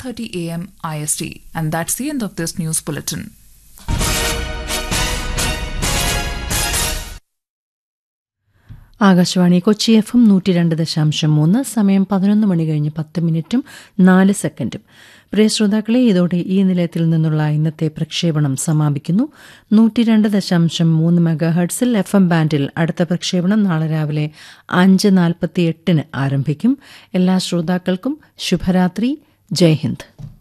4:30 a.m. IST. And that's the end of this news bulletin. Akashvani Kochi FM 102.3 സമയം 11 മണി കഴിഞ്ഞ് 10 മിനിറ്റും 4 സെക്കൻഡും. പ്രിയ ശ്രോതാക്കളെ, ഇതോടെ ഈ നിലയത്തിൽ നിന്നുള്ള ഇന്നത്തെ പ്രക്ഷേപണം സമാപിക്കുന്നു. 102.3 മെഗാഹെർട്സിൽ FM ബാൻഡിൽ അടുത്ത പ്രക്ഷേപണം നാളെ രാവിലെ 5:48 ആരംഭിക്കും. എല്ലാ ശ്രോതാക്കൾക്കും ശുഭരാത്രി. ജയ് ഹിന്ദ്.